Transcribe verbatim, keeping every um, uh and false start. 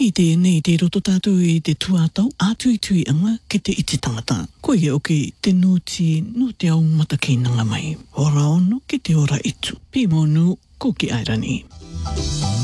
I te nei te roto tātou i te tuatau, ātui tui anga ki te iti tangata. Ko ia o ke te nūti no te au mata ki nanga mai. Ora ono ki te ora itu. Pimo nu ko ki airani.